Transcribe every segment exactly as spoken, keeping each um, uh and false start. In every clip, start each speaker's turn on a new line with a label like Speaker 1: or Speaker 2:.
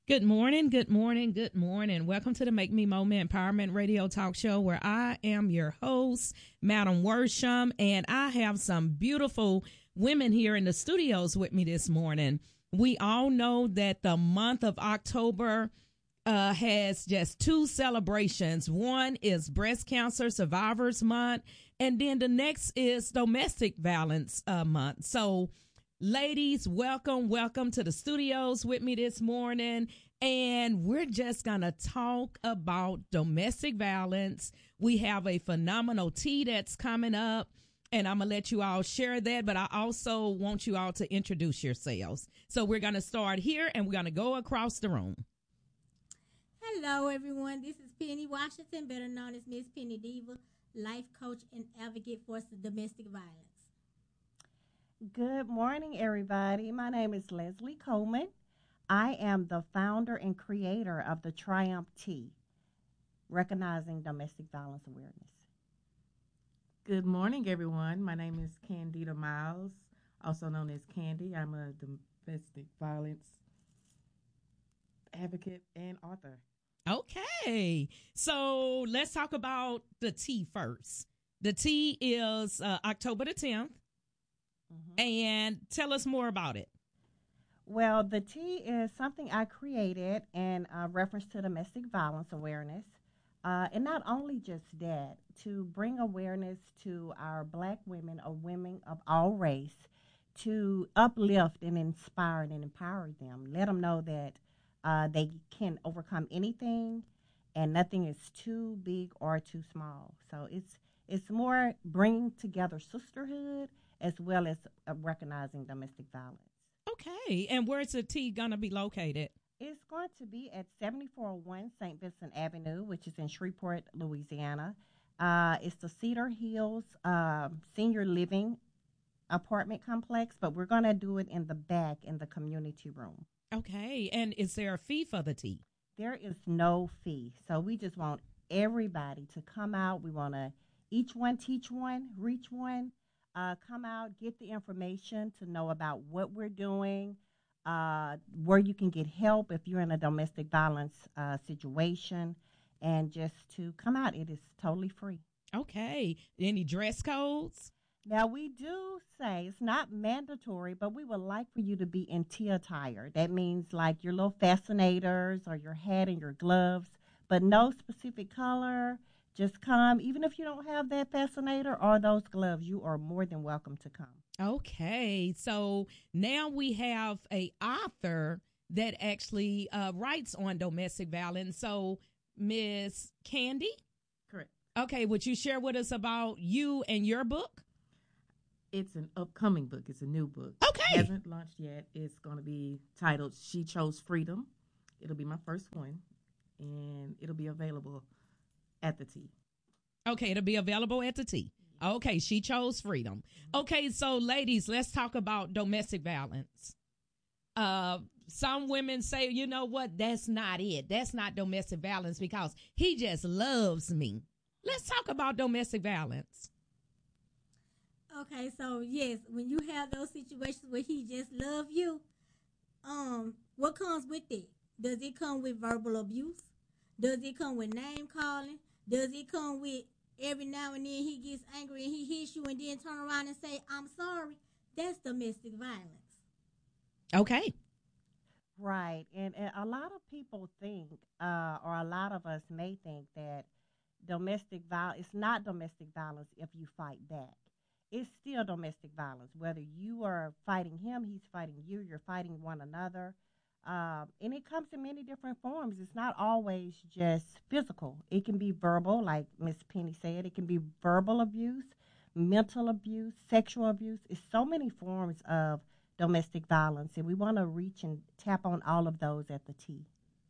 Speaker 1: Good morning, good morning, good morning. Welcome to the Make Me Moment Empowerment Radio Talk Show, where I am your host, Madam Worsham, and I have some beautiful women here in the studios with me this morning. We all know that the month of October uh, has just two celebrations. One is Breast Cancer Survivors Month, and then the next is Domestic Violence uh, Month. So, ladies, welcome, welcome to the studios with me this morning. And we're just going to talk about domestic violence. We have a phenomenal tea that's coming up, and I'm going to let you all share that. But I also want you all to introduce yourselves. So we're going to start here, and we're going to go across the room.
Speaker 2: Hello, everyone. This is Penny Washington, better known as Miss Penny Diva, life coach and advocate for domestic violence.
Speaker 3: Good morning, everybody. My name is Leslie Coleman. I am the founder and creator of the Triumph Tea, recognizing domestic violence awareness.
Speaker 4: Good morning, everyone. My name is Candida Miles, also known as Candy. I'm a domestic violence advocate and author.
Speaker 1: Okay, so let's talk about the tea first. The tea is uh, October the tenth, mm-hmm. and tell us more about it.
Speaker 3: Well, the tea is something I created in uh, reference to domestic violence awareness. Uh, and not only just that, to bring awareness to our Black women or women of all race, to uplift and inspire and empower them. Let them know that uh, they can overcome anything and nothing is too big or too small. So it's it's more bringing together sisterhood as well as uh, recognizing domestic violence.
Speaker 1: Okay, and where's the tea going to be located?
Speaker 3: It's going to be at seventy-four oh one Saint Vincent Avenue, which is in Shreveport, Louisiana. Uh, it's the Cedar Hills uh, Senior Living Apartment Complex, but we're going to do it in the back in the community room.
Speaker 1: Okay, and is there a fee for the tea?
Speaker 3: There is no fee, so we just want everybody to come out. We want to each one teach one, reach one. Uh, come out, get the information to know about what we're doing, uh, where you can get help if you're in a domestic violence uh, situation, and just to come out. It is totally free.
Speaker 1: Okay. Any dress codes?
Speaker 3: Now, we do say it's not mandatory, but we would like for you to be in tea attire. That means like your little fascinators or your hat and your gloves, but no specific color. Just come. Even if you don't have that fascinator or those gloves, you are more than welcome to come.
Speaker 1: Okay. So now we have a author that actually uh, writes on domestic violence. So, Miss Candy?
Speaker 4: Correct.
Speaker 1: Okay. Would you share with us about you and your book?
Speaker 4: It's an upcoming book. It's a new book.
Speaker 1: Okay.
Speaker 4: It hasn't launched yet. It's going to be titled She Chose Freedom. It'll be my first one, and it'll be available at the tea.
Speaker 1: Okay, it'll be available at the tea. Okay, She Chose Freedom. Okay, so ladies, let's talk about domestic violence. Uh, some women say, you know what, that's not it. That's not domestic violence because he just loves me. Let's talk about domestic violence.
Speaker 2: Okay, so yes, when you have those situations where he just loves you, um, what comes with it? Does it come with verbal abuse? Does it come with name calling? Does it come with every now and then he gets angry and he hits you and then turn around and say, I'm sorry? That's domestic violence.
Speaker 1: Okay.
Speaker 3: Right. And, and a lot of people think, uh, or a lot of us may think that domestic violence, it's not domestic violence if you fight back. It's still domestic violence. Whether you are fighting him, he's fighting you, you're fighting one another. Um, and it comes in many different forms. It's not always just physical. It can be verbal, like Miss Penny said. It can be verbal abuse, mental abuse, sexual abuse. It's so many forms of domestic violence, and we want to reach and tap on all of those at the tea.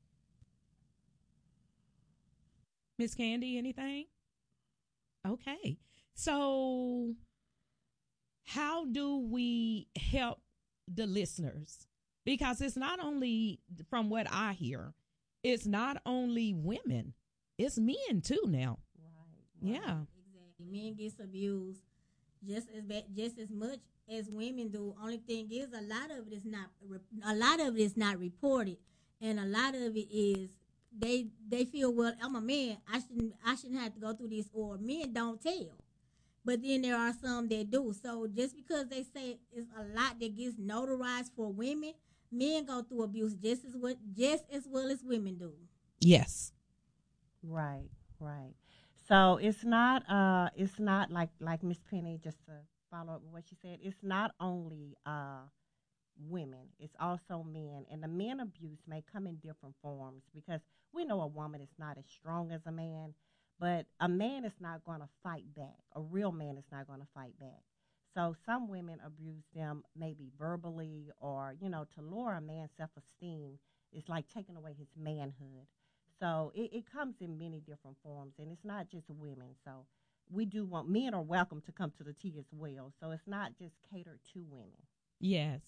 Speaker 1: Miss Candy, anything? Okay. So how do we help the listeners? Because it's not only, from what I hear, it's not only women, it's men too now.
Speaker 3: Right.
Speaker 1: right. Yeah.
Speaker 2: Exactly. Men gets abused just as bad, just as much as women do. Only thing is, a lot of it is not. A lot of it is not reported. and a lot of it is they they feel, well, I'm a man, I shouldn't I shouldn't have to go through this, or men don't tell. But then there are some that do. So just because they say it's a lot that gets notarized for women, men go through abuse just as what just as well as women do.
Speaker 1: Yes.
Speaker 3: Right, right. So it's not uh it's not like like Miss Penny, just to follow up with what she said, it's not only uh women, it's also men. And the men abuse may come in different forms, because we know a woman is not as strong as a man, but a man is not going to fight back. A real man is not going to fight back. So some women abuse them maybe verbally, or, you know, to lower a man's self-esteem is like taking away his manhood. So it, it comes in many different forms, and it's not just women. So we do want, men are welcome to come to the tea as well. So it's not just catered to women.
Speaker 1: Yes.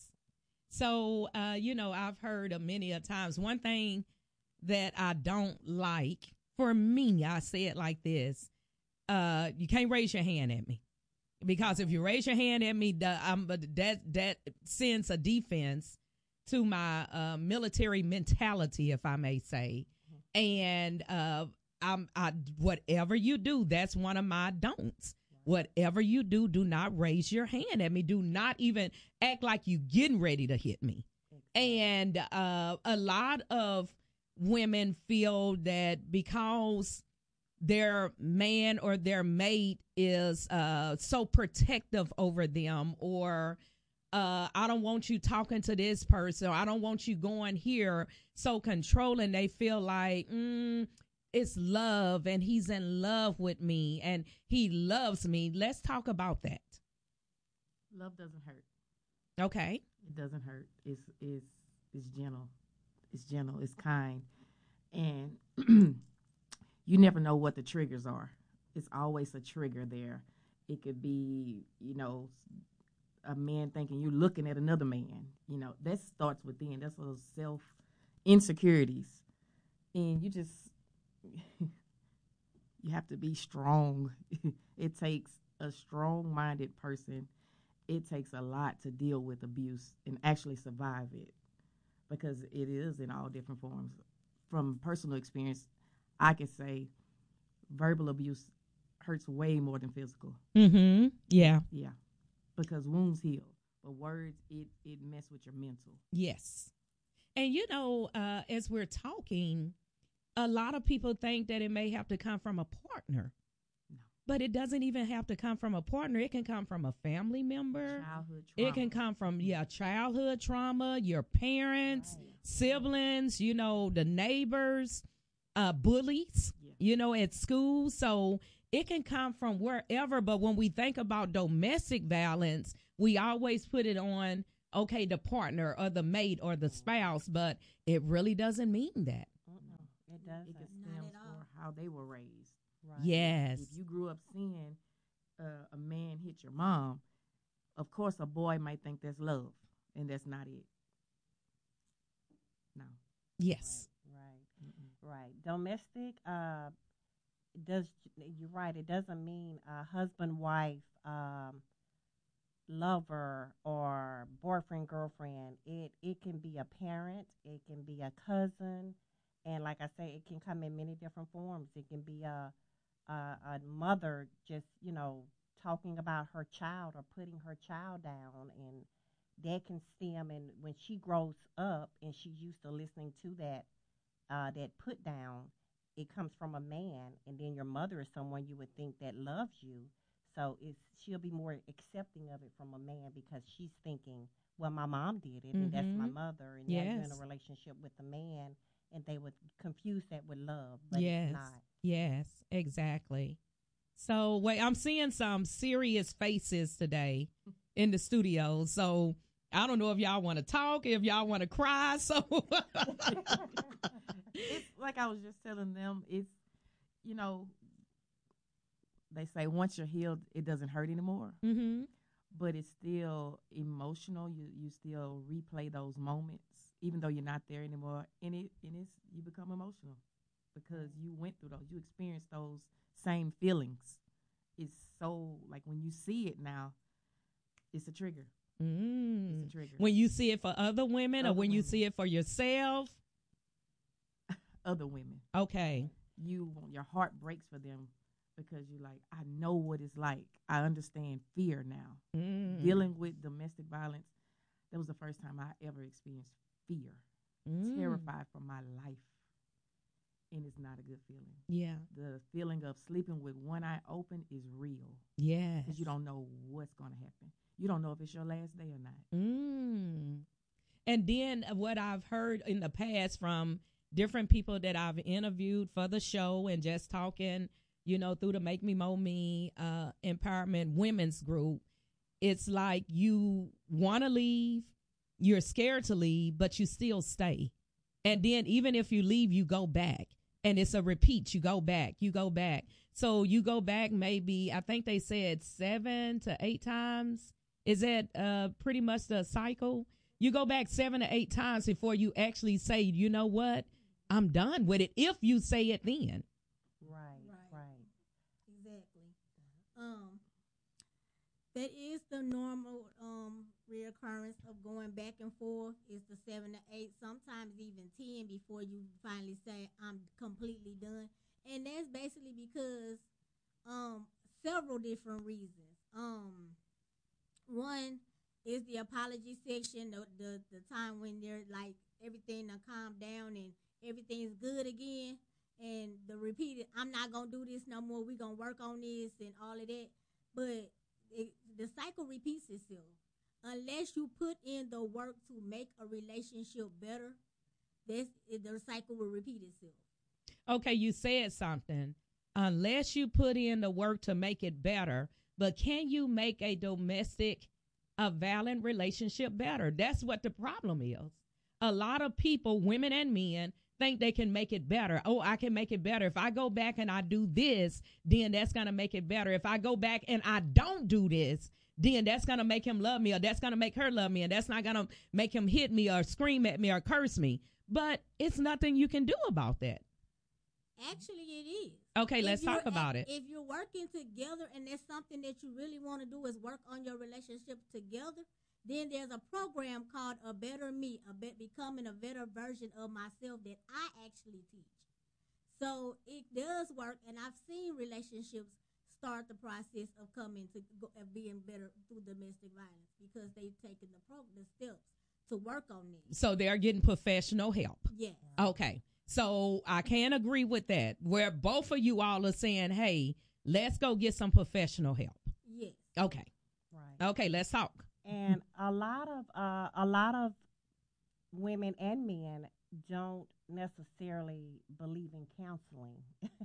Speaker 1: So, uh, you know, I've heard of many a times, one thing that I don't like, for me, I say it like this, uh, you can't raise your hand at me. Because if you raise your hand at me, the, um, that that sends a defense to my uh, military mentality, if I may say. Mm-hmm. And uh, I'm, I, whatever you do, that's one of my don'ts. Right. Whatever you do, do not raise your hand at me. Do not even act like you getting ready to hit me. Exactly. And uh, a lot of women feel that because their man or their mate is uh, so protective over them, or uh, I don't want you talking to this person, or I don't want you going here, so controlling, they feel like mm, it's love and he's in love with me and he loves me. Let's talk about that.
Speaker 4: Love doesn't hurt.
Speaker 1: Okay.
Speaker 4: It doesn't hurt. It's, it's, it's gentle. It's gentle. It's kind. And you never know what the triggers are. It's always a trigger there. It could be, you know, a man thinking you're looking at another man. You know, that starts within. That's those self insecurities. And you just, you have to be strong. It takes a strong-minded person. It takes a lot to deal with abuse and actually survive it, because it is in all different forms. From personal experience, I can say verbal abuse hurts way more than physical.
Speaker 1: Mm-hmm. Yeah.
Speaker 4: Yeah. Because wounds heal. But words, it, it mess with your mental.
Speaker 1: Yes. And, you know, uh, as we're talking, a lot of people think that it may have to come from a partner. No. But it doesn't even have to come from a partner. It can come from a family member.
Speaker 4: Childhood trauma.
Speaker 1: It can come from, yeah, childhood trauma, your parents, right. siblings, you know, the neighbors, uh, bullies, yeah. you know, at school. So it can come from wherever. But when we think about domestic violence, we always put it on, okay, the partner or the mate or the spouse. But it really doesn't mean that.
Speaker 3: Mm-mm. It doesn't.
Speaker 4: It can stem for how they were raised.
Speaker 1: Right. Yes.
Speaker 4: If you grew up seeing uh, a man hit your mom, of course a boy might think that's love, and that's not it. No.
Speaker 1: Yes.
Speaker 3: Right. Right. right. Domestic, uh, does you're right. It doesn't mean uh, husband, wife, um, lover, or boyfriend, girlfriend. It it can be a parent. It can be a cousin, and like I say, it can come in many different forms. It can be a Uh, a mother just, you know, talking about her child or putting her child down, and that can stem, and when she grows up and she's used to listening to that, uh, that put down, it comes from a man, and then your mother is someone you would think that loves you, so it's she'll be more accepting of it from a man, because she's thinking, well, my mom did it, mm-hmm. and that's my mother, and yes. now you're in a relationship with a man, and they would confuse that with love, but
Speaker 1: yes.
Speaker 3: it's not.
Speaker 1: Yes, exactly. So, wait, I'm seeing some serious faces today in the studio. So, I don't know if y'all want to talk, if y'all want to cry. So,
Speaker 4: it's like I was just telling them, it's, you know, they say once you're healed, it doesn't hurt anymore.
Speaker 1: Mm-hmm.
Speaker 4: But it's still emotional. You you still replay those moments, even though you're not there anymore. And it and it's you become emotional. Because you went through those, you experienced those same feelings. It's so, like, when you see it now, it's a trigger.
Speaker 1: Mm.
Speaker 4: It's a trigger.
Speaker 1: When you see it for other women,
Speaker 4: other
Speaker 1: or when
Speaker 4: women.
Speaker 1: you see it for yourself.
Speaker 4: other women.
Speaker 1: Okay.
Speaker 4: You your heart breaks for them because you're like, I know what it's like. I understand fear now.
Speaker 1: Mm.
Speaker 4: Dealing with domestic violence, that was the first time I ever experienced fear.
Speaker 1: Mm.
Speaker 4: Terrified for my life. And it's not a good feeling.
Speaker 1: Yeah.
Speaker 4: The feeling of sleeping with one eye open is real.
Speaker 1: Yes.
Speaker 4: Because you don't know what's going to happen. You don't know if it's your last day or not.
Speaker 1: Mm. And then what I've heard in the past from different people that I've interviewed for the show and just talking, you know, through the Make Me Mo Me uh, Empowerment Women's Group, it's like you want to leave, you're scared to leave, but you still stay. And then even if you leave, you go back. And it's a repeat. You go back, you go back. So you go back maybe, I think they said seven to eight times. Is that uh, pretty much the cycle? You go back seven to eight times before you actually say, you know what, I'm done with it, if you say it then.
Speaker 3: Right,
Speaker 2: Right.
Speaker 3: right.
Speaker 2: Exactly. Um, that is the normal um reoccurrence of going back and forth. Is the seven to eight, sometimes even ten before you finally say I'm completely done. And that's basically because um several different reasons. Um, one is the apology section, the the, the time when they're like everything to calm down and everything's good again. And the repeated, I'm not going to do this no more. We're going to work on this and all of that. But it, the cycle repeats itself. Unless you put in the work to make a relationship better, this, the cycle will repeat itself.
Speaker 1: Okay, you said something. Unless you put in the work to make it better, but can you make a domestic, a violent relationship better? That's what the problem is. A lot of people, women and men, think they can make it better. Oh, I can make it better. If I go back and I do this, then that's going to make it better. If I go back and I don't do this, then that's going to make him love me, or that's going to make her love me, and that's not going to make him hit me or scream at me or curse me. But it's nothing you can do about that.
Speaker 2: Actually, it is.
Speaker 1: Okay,
Speaker 2: If
Speaker 1: let's
Speaker 2: you're
Speaker 1: talk about
Speaker 2: at-
Speaker 1: it.
Speaker 2: If you're working together and that's something that you really want to do is work on your relationship together, then there's a program called A Better Me, a be- becoming a better version of myself that I actually teach. So it does work, and I've seen relationships start the process of coming to go, uh, being better through domestic violence because they've taken the pro- the steps to work on this.
Speaker 1: So they're getting professional help.
Speaker 2: Yes.
Speaker 1: Okay. So I can agree with that, where both of you all are saying, hey, let's go get some professional help.
Speaker 2: Yes.
Speaker 1: Okay.
Speaker 3: Right.
Speaker 1: Okay, let's talk.
Speaker 3: And a lot of uh, a lot of women and men don't necessarily believe in counseling,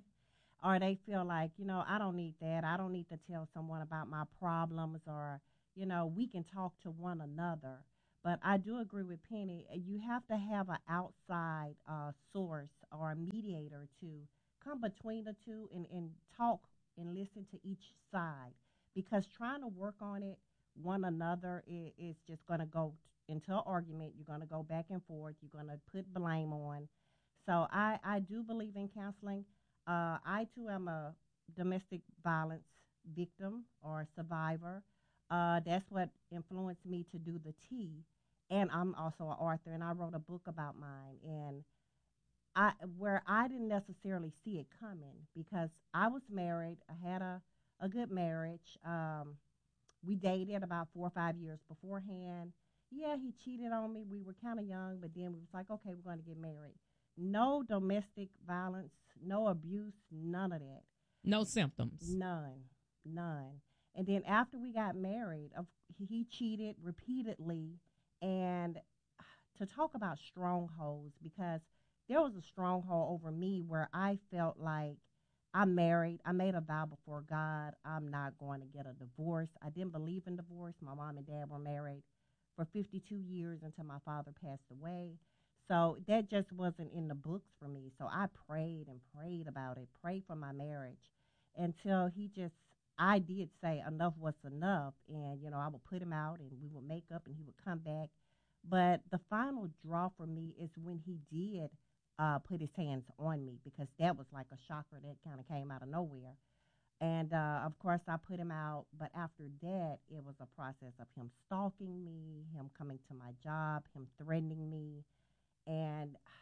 Speaker 3: or they feel like, you know, I don't need that. I don't need to tell someone about my problems, or, you know, we can talk to one another. But I do agree with Penny. You have to have an outside uh, source or a mediator to come between the two and, and talk and listen to each side, because trying to work on it one another is, is just going to go into an argument. You're going to go back and forth. You're going to put blame on. So I, I do believe in counseling. Uh, I, too, am a domestic violence victim or survivor. Uh, that's what influenced me to do the T. And I'm also an author, and I wrote a book about mine. And I, where I didn't necessarily see it coming, because I was married. I had a, a good marriage. Um, We dated about four or five years beforehand. Yeah, he cheated on me. We were kind of young, but then we was like, okay, we're going to get married. No domestic violence, no abuse, none of that.
Speaker 1: No symptoms.
Speaker 3: None, none. And then after we got married, of- he cheated repeatedly. And to talk about strongholds, because there was a stronghold over me where I felt like I'm married. I made a vow before God. I'm not going to get a divorce. I didn't believe in divorce. My mom and dad were married for fifty-two years until my father passed away. So that just wasn't in the books for me. So I prayed and prayed about it, prayed for my marriage until he just, I did say enough was enough. And, you know, I would put him out and we would make up and he would come back. But the final draw for me is when he did Uh, put his hands on me, because that was like a shocker that kind of came out of nowhere. And, uh, of course, I put him out. But after that, it was a process of him stalking me, him coming to my job, him threatening me. And I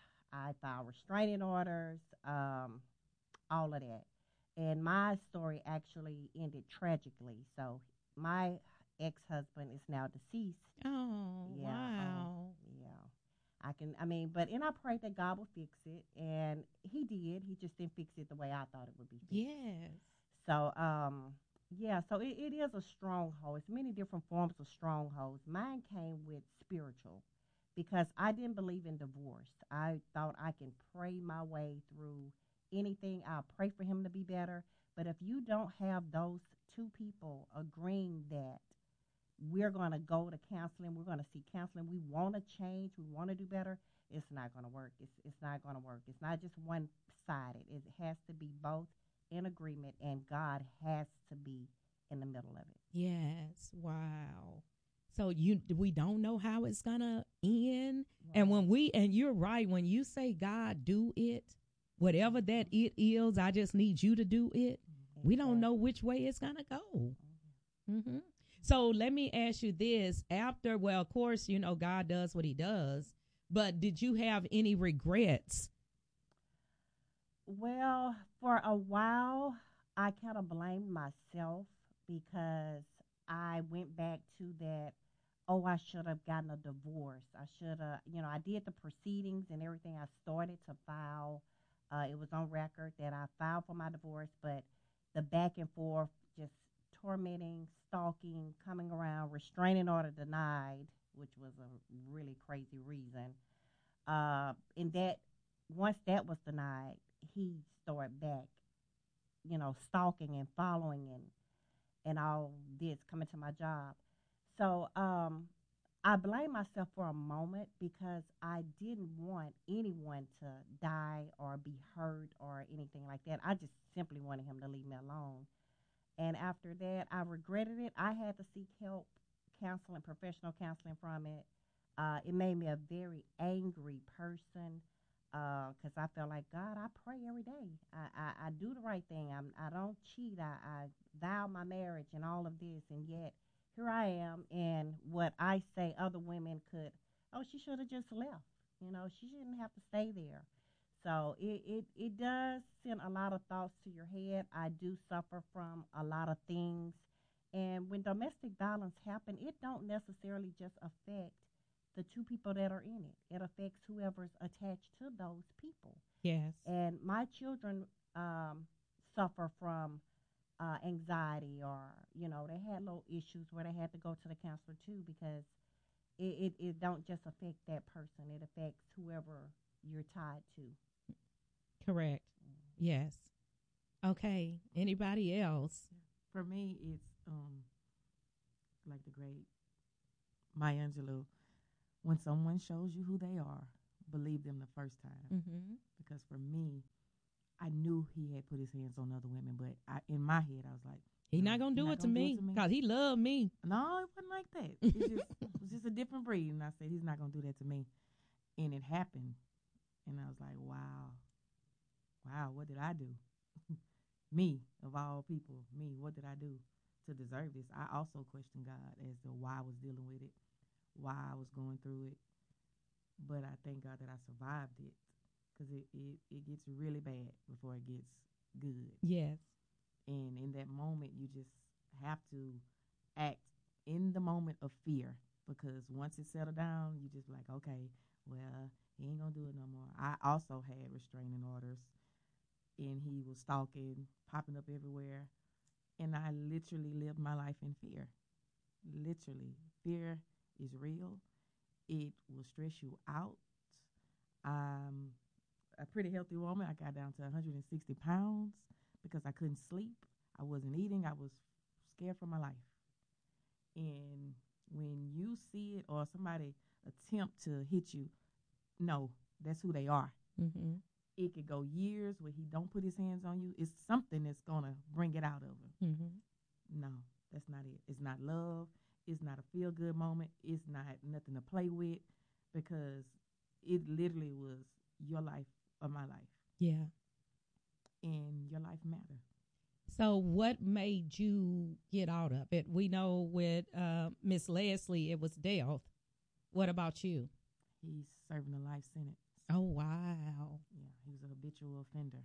Speaker 3: I filed restraining orders, um, all of that. And my story actually ended tragically. So my ex-husband is now deceased.
Speaker 1: Oh,
Speaker 3: Yeah,
Speaker 1: wow.
Speaker 3: um, yeah. I can, I mean, but, and I prayed that God would fix it, and he did. He just didn't fix it the way I thought it would be fixed.
Speaker 1: Yes.
Speaker 3: So, um, yeah, so it, it is a stronghold. It's many different forms of strongholds. Mine came with spiritual because I didn't believe in divorce. I thought I can pray my way through anything. I'll pray for him to be better. But if you don't have those two people agreeing that we're going to go to counseling, we're going to seek counseling, we want to change, we want to do better, it's not going to work. It's, it's not going to work. It's not just one-sided. It has to be both in agreement, and God has to be in the middle of it.
Speaker 1: Yes. Wow. So you we don't know how it's gonna end.
Speaker 3: Right.
Speaker 1: And when we and you're right, when you say God do it, whatever that it is, I just need you to do it.
Speaker 3: Exactly.
Speaker 1: We don't know which way it's gonna go. Mm-hmm. So let me ask you this: after, well, of course, you know God does what He does, but did you have any regrets?
Speaker 3: Well, for a while, I kind of blamed myself because I went back to that, oh, I should have gotten a divorce. I should have, you know, I did the proceedings and everything. I started to file. Uh, it was on record that I filed for my divorce, but the back and forth, just tormenting, stalking, coming around, restraining order denied, which was a really crazy reason. Uh, and that, once that was denied, he started back, you know, stalking and following and and all this, coming to my job. So um, I blame myself for a moment because I didn't want anyone to die or be hurt or anything like that. I just simply wanted him to leave me alone. And after that, I regretted it. I had to seek help, counseling, professional counseling from it. Uh, it made me a very angry person. Because uh, I felt like, God, I pray every day. I, I, I do the right thing. I'm, I don't cheat. I, I vow my marriage and all of this. And yet, here I am. And what I say other women could, oh, she should have just left. You know, she shouldn't have to stay there. So it, it, it does send a lot of thoughts to your head. I do suffer from a lot of things. And when domestic violence happens, it don't necessarily just affect the two people that are in it. It affects whoever's attached to those people.
Speaker 1: Yes.
Speaker 3: And my children um, suffer from uh, anxiety, or, you know, they had little issues where they had to go to the counselor too, because it, it, it don't just affect that person. It affects whoever you're tied to.
Speaker 1: Correct. Mm-hmm. Yes. Okay. Anybody else?
Speaker 4: For me, it's um like the great Maya Angelou. When someone shows you who they are, believe them the first time.
Speaker 1: Mm-hmm.
Speaker 4: Because for me, I knew he had put his hands on other women, but I, in my head, I was like,
Speaker 1: He's not going to do it to me because he loved me.
Speaker 4: No, it wasn't like that. It, just, it was just a different breed. And I said, he's not going to do that to me. And it happened. And I was like, wow. Wow, what did I do? Me, of all people, me, what did I do to deserve this? I also questioned God as to why I was dealing with it, why I was going through it. But I thank God that I survived it, because it, it, it gets really bad before it gets good.
Speaker 1: Yes.
Speaker 4: And in that moment, you just have to act in the moment of fear, because once it settled down, you just like, okay, well, he ain't going to do it no more. I also had restraining orders, and he was stalking, popping up everywhere. And I literally lived my life in fear. Literally. Fear is real. It will stress you out. I'm a pretty healthy woman. I got down to one hundred sixty pounds because I couldn't sleep. I wasn't eating. I was scared for my life. And when you see it or somebody attempt to hit you, no, that's who they are.
Speaker 1: Mm-hmm.
Speaker 4: It could go years where he don't put his hands on you. It's something that's going to bring it out of him.
Speaker 1: Mm-hmm.
Speaker 4: No, that's not it. It's not love. It's not a feel-good moment. It's not nothing to play with, because it literally was your life or my life.
Speaker 1: Yeah.
Speaker 4: And your life matters.
Speaker 1: So what made you get out of it? We know with uh, Miss Leslie, it was death. What about you?
Speaker 4: He's serving a life sentence.
Speaker 1: Oh, wow.
Speaker 4: Yeah, he was a habitual offender.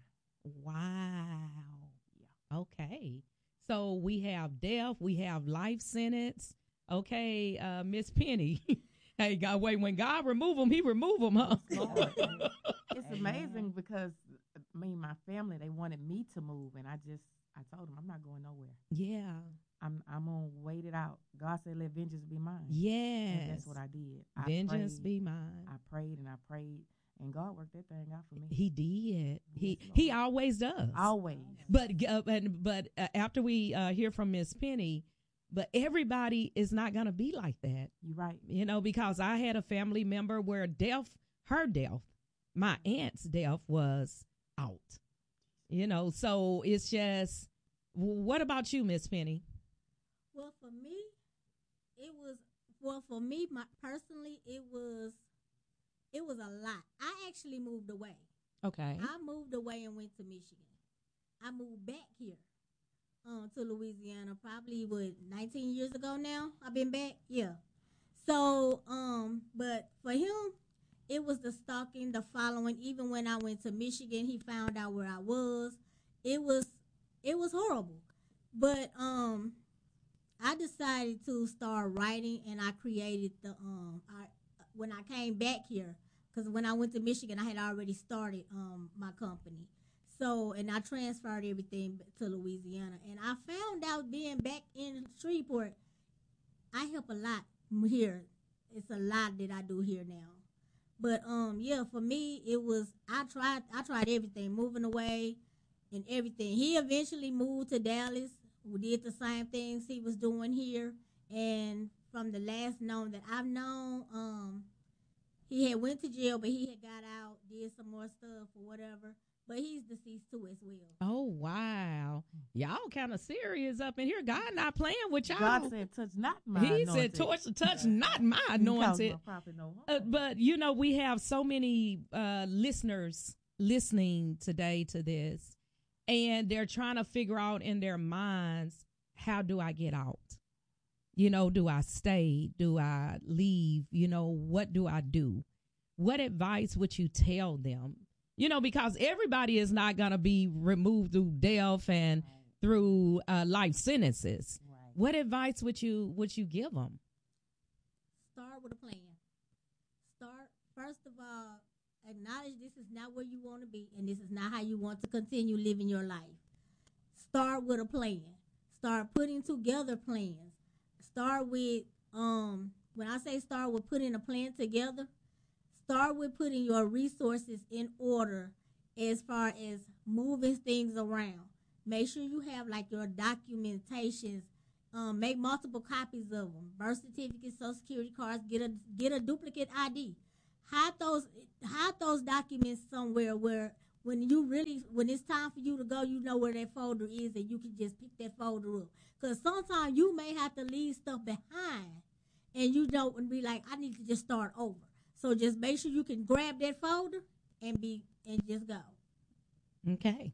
Speaker 1: Wow.
Speaker 4: Yeah.
Speaker 1: Okay. So we have death, we have life sentence. Okay, uh, Miss Penny. Hey, God, wait, when God remove them, he remove them, huh?
Speaker 4: Lord. It's
Speaker 3: Amen.
Speaker 4: amazing because, I mean, my family, they wanted me to move, and I just, I told them, I'm not going nowhere.
Speaker 1: Yeah.
Speaker 4: I'm I'm going to wait it out. God said, let vengeance be mine.
Speaker 1: Yes.
Speaker 4: And that's what I did. I
Speaker 1: Vengeance
Speaker 4: prayed,
Speaker 1: be mine.
Speaker 4: I prayed and I prayed, and God worked that thing out for me.
Speaker 1: He did. He
Speaker 4: Yes,
Speaker 1: he
Speaker 4: Lord.
Speaker 1: always does.
Speaker 4: Always.
Speaker 1: But uh, but but uh, after we uh, hear from Miss Penny, but everybody is not gonna be like that.
Speaker 4: You're right.
Speaker 1: You know, because I had a family member where death, her death, my aunt's death was out. You know, so it's just. What about you, Miss Penny?
Speaker 2: Well, for me, it was well for me, my personally, it was it was a lot. I actually moved away.
Speaker 1: Okay.
Speaker 2: I moved away and went to Michigan. I moved back here, um, to Louisiana. Probably what nineteen years ago now. I've been back. Yeah. So, um, but for him, it was the stalking, the following. Even when I went to Michigan, he found out where I was. It was it was horrible. But um. I decided to start writing, and I created the um. I when I came back here, because when I went to Michigan, I had already started um my company. So, and I transferred everything to Louisiana, and I found out being back in Shreveport, I help a lot here. It's a lot that I do here now. But um, yeah, for me, it was I tried I tried everything, moving away, and everything. He eventually moved to Dallas. We did the same things he was doing here, and from the last known that I've known, um, he had went to jail, but he had got out, did some more stuff or whatever. But he's deceased too as well.
Speaker 1: Oh wow, y'all kind of serious up in here. God not playing with y'all.
Speaker 4: God said, "Touch not my
Speaker 1: He
Speaker 4: anointed."
Speaker 1: said, "Touch, touch not my
Speaker 4: Cause
Speaker 1: anointed."
Speaker 4: my prophet no harm.
Speaker 1: Uh, but you know, we have so many uh, listeners listening today to this. And they're trying to figure out in their minds, how do I get out? You know, do I stay? Do I leave? You know, what do I do? What advice would you tell them? You know, because everybody is not going to be removed through death and
Speaker 3: Right.
Speaker 1: through uh, life sentences.
Speaker 3: Right.
Speaker 1: What advice would you would you give them?
Speaker 2: Start with a plan. Start, first of all, acknowledge this is not where you want to be, and this is not how you want to continue living your life. Start with a plan. Start putting together plans. Start with, um, when I say start with putting a plan together, start with putting your resources in order as far as moving things around. Make sure you have like your documentations. Um, make multiple copies of them. Birth certificates, social security cards. Get a get a duplicate I D. Hide those hide those documents somewhere where when you really when it's time for you to go, you know where that folder is, and you can just pick that folder up. Because sometimes you may have to leave stuff behind, and you don't and be like, I need to just start over. So just make sure you can grab that folder and be and just go.
Speaker 1: Okay.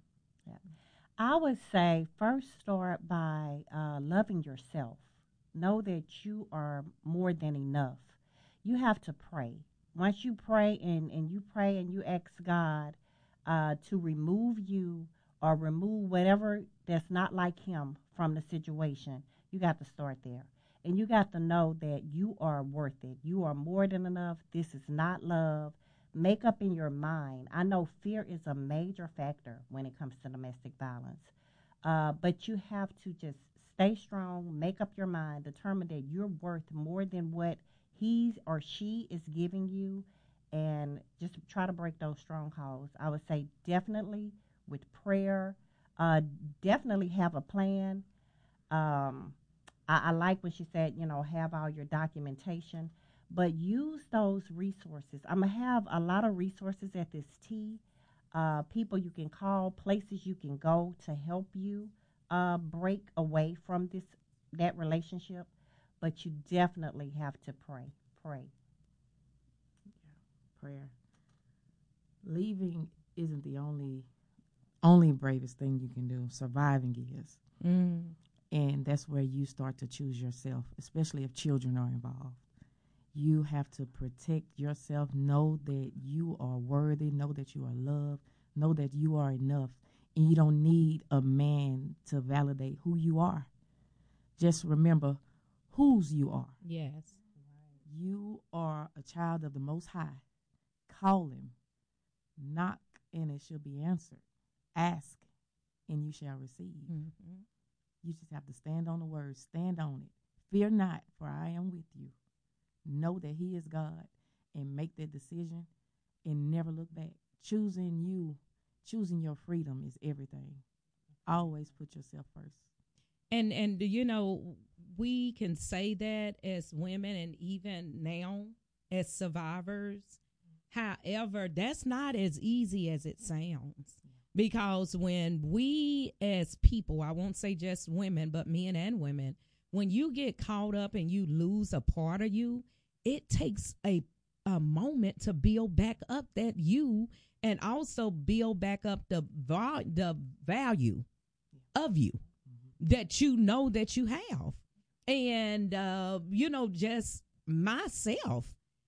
Speaker 3: I would say first start by uh, loving yourself. Know that you are more than enough. You have to pray. Once you pray and, and you pray and you ask God uh, to remove you or remove whatever that's not like him from the situation, you got to start there. And you got to know that you are worth it. You are more than enough. This is not love. Make up in your mind. I know fear is a major factor when it comes to domestic violence. Uh, but you have to just stay strong, make up your mind, determine that you're worth more than what he or she is giving you, and just try to break those strongholds. I would say definitely with prayer, uh, definitely have a plan. Um, I, I like when she said, you know, have all your documentation. But use those resources. I'm going to have a lot of resources at this tea, uh, people you can call, places you can go to help you uh, break away from this that relationship. But you definitely have to pray. Pray.
Speaker 4: Yeah, prayer. Leaving isn't the only only bravest thing you can do. Surviving is.
Speaker 1: Mm.
Speaker 4: And that's where you start to choose yourself, especially if children are involved. You have to protect yourself. Know that you are worthy. Know that you are loved. Know that you are enough. And you don't need a man to validate who you are. Just remember whose you are.
Speaker 1: Yes.
Speaker 4: You are a child of the Most High. Call him. Knock, and it shall be answered. Ask, and you shall receive.
Speaker 1: Mm-hmm.
Speaker 4: You just have to stand on the word. Stand on it. Fear not, for I am with you. Know that he is God, and make that decision and never look back. Choosing you, choosing your freedom is everything. Always put yourself first.
Speaker 1: And and you know, we can say that as women, and even now as survivors. However, that's not as easy as it sounds, because when we as people, I won't say just women, but men and women, when you get caught up and you lose a part of you, it takes a a moment to build back up that you, and also build back up the val- the value of you that you know that you have. And, uh, you know, just myself,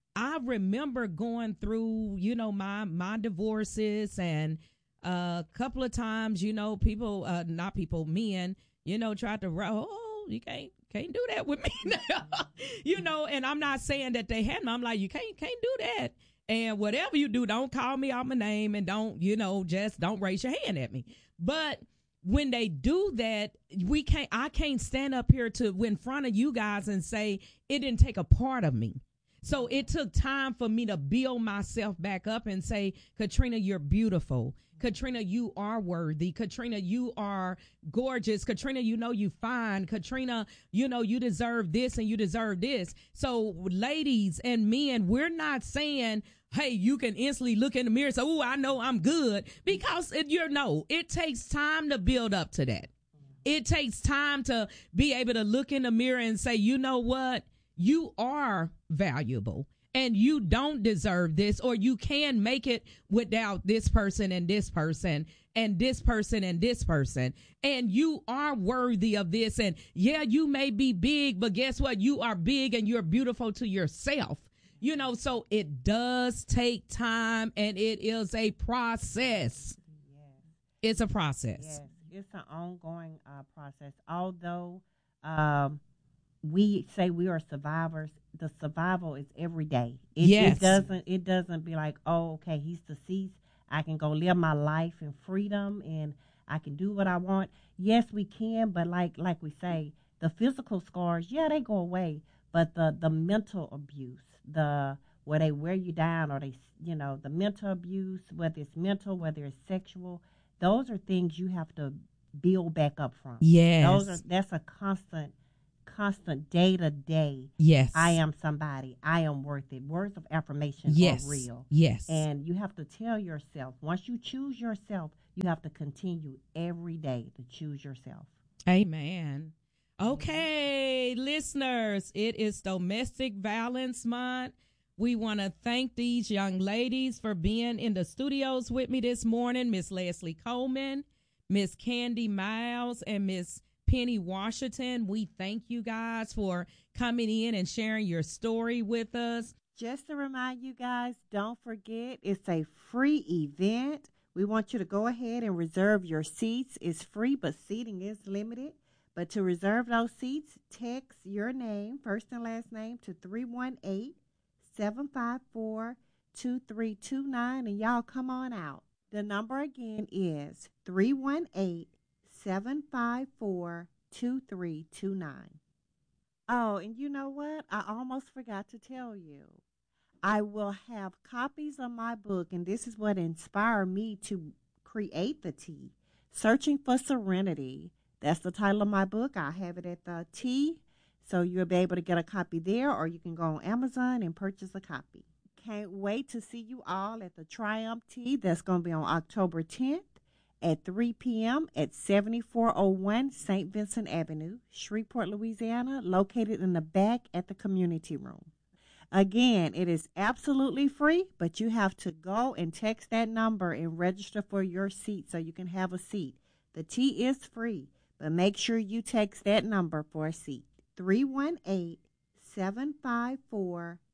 Speaker 1: I remember going through, you know, my, my divorces, and a uh, couple of times, you know, people, uh, not people, men, you know, tried to, oh, you can't, can't do that with me now. You know, and I'm not saying that they hadn't. I'm like, you can't, can't do that. And whatever you do, don't call me out my name, and don't, you know, just don't raise your hand at me. But when they do that, we can't, I can't stand up here to in front of you guys and say it didn't take a part of me. So it took time for me to build myself back up and say, Katrina, you're beautiful. Katrina, you are worthy. Katrina, you are gorgeous. Katrina, you know you fine. Katrina, you know you deserve this and you deserve this. So ladies and men, we're not saying, hey, you can instantly look in the mirror and say, oh, I know I'm good. Because it, you know, it takes time to build up to that. It takes time to be able to look in the mirror and say, you know what? You are valuable. And you don't deserve this, or you can make it without this person and this person and this person and this person. And you are worthy of this. And yeah, you may be big, but guess what? You are big and you're beautiful to yourself. You know, so it does take time, and it is a process.
Speaker 3: Yes.
Speaker 1: It's a process.
Speaker 3: Yes, it's an ongoing uh, process. Although um, we say we are survivors, the survival is every day. It,
Speaker 1: Yes.
Speaker 3: it doesn't. It doesn't be like, oh, okay, he's deceased. I can go live my life in freedom, and I can do what I want. Yes, we can, but like like we say, the physical scars, yeah, they go away. But the the mental abuse, the where they wear you down, or they, you know, the mental abuse, whether it's mental, whether it's sexual, those are things you have to build back up from.
Speaker 1: Yes.
Speaker 3: Those are that's a constant. constant day to day.
Speaker 1: Yes.
Speaker 3: I am somebody. I am worth it. Words of affirmation
Speaker 1: Yes.
Speaker 3: are real.
Speaker 1: Yes.
Speaker 3: And you have to tell yourself, once you choose yourself, you have to continue every day to choose yourself.
Speaker 1: Amen. Okay, listeners, it is Domestic Violence Month. We want to thank these young ladies for being in the studios with me this morning. Miss Leslie Coleman, Miss Candy Miles, and Miss Penny Washington. We thank you guys for coming in and sharing your story with us.
Speaker 3: Just to remind you guys, don't forget, it's a free event. We want you to go ahead and reserve your seats. It's free, but seating is limited. But to reserve those seats, text your name, first and last name, to three one eight, seven five four, two three two nine, and y'all come on out. The number again is three one eight, seven five four, two three two nine. Oh, and you know what? I almost forgot to tell you. I will have copies of my book, and this is what inspired me to create the T, Searching for Serenity. That's the title of my book. I'll have it at the T, so you'll be able to get a copy there, or you can go on Amazon and purchase a copy. Can't wait to see you all at the Triumph Tea. That's going to be on October tenth at three p.m. at seventy-four oh one Saint Vincent Avenue, Shreveport, Louisiana, located in the back at the community room. Again, it is absolutely free, but you have to go and text that number and register for your seat so you can have a seat. The tea is free, but make sure you text that number for a seat. three one eight, seven five four,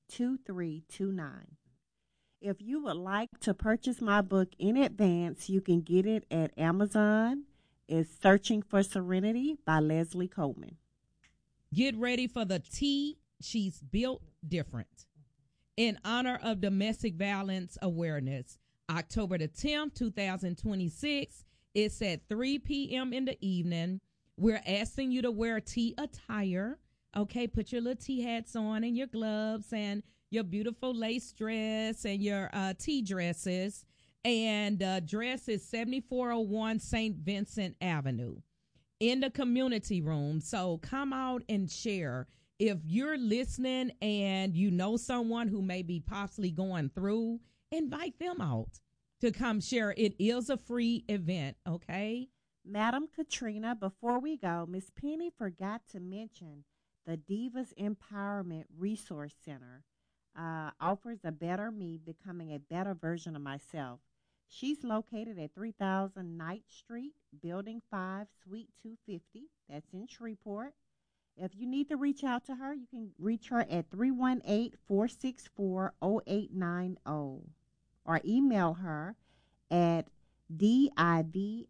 Speaker 3: two three two nine. If you would like to purchase my book in advance, you can get it at Amazon. It's Searching for Serenity by Leslie Coleman.
Speaker 1: Get ready for the tea. She's built different. In honor of Domestic Violence Awareness, October the tenth, twenty twenty-six, it's at three p.m. in the evening. We're asking you to wear tea attire. Okay, put your little tea hats on and your gloves and your beautiful lace dress and your uh, tea dresses. And uh, dress is seventy-four oh one Saint Vincent Avenue in the community room. So come out and share. If you're listening and you know someone who may be possibly going through, invite them out to come share. It is a free event, okay?
Speaker 3: Madam Katrina, before we go, Miss Penny forgot to mention the Divas Empowerment Resource Center. Uh, offers a better me, becoming a better version of myself. She's located at three thousand Knight Street, Building five, Suite two fifty. That's in Shreveport. If you need to reach out to her, you can reach her at three one eight, four six four, zero eight nine zero or email her at divaserc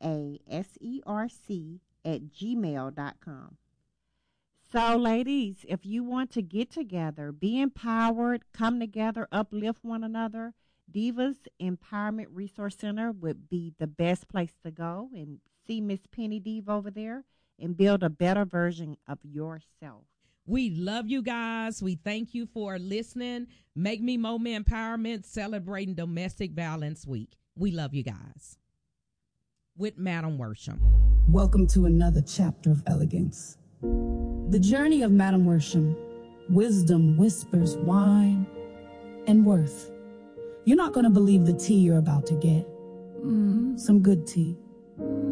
Speaker 3: at gmail dot com. So, ladies, if you want to get together, be empowered, come together, uplift one another, Divas Empowerment Resource Center would be the best place to go and see Miss Penny Diva over there and build a better version of yourself.
Speaker 1: We love you guys. We thank you for listening. Make Me Moment Empowerment, celebrating Domestic Violence Week. We love you guys. With Madam Worsham.
Speaker 5: Welcome to another chapter of elegance. The journey of Madam Worsham. Wisdom whispers wine and worth. You're not going to believe the tea you're about to get. Mm, some good tea.